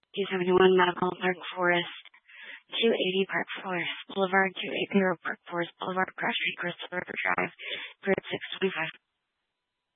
271 Medical Park Forest, 280 Park Forest Boulevard, 280 Park Forest Boulevard, Crush Creek, Crystal River Drive, Grid 625.